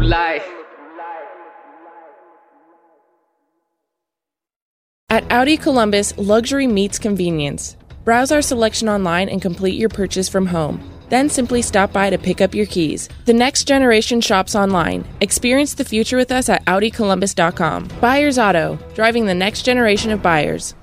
life. At Audi Columbus, luxury meets convenience. Browse our selection online and complete your purchase from home. Then simply stop by to pick up your keys. The next generation shops online. Experience the future with us at AudiColumbus.com. Buyers Auto, driving the next generation of buyers.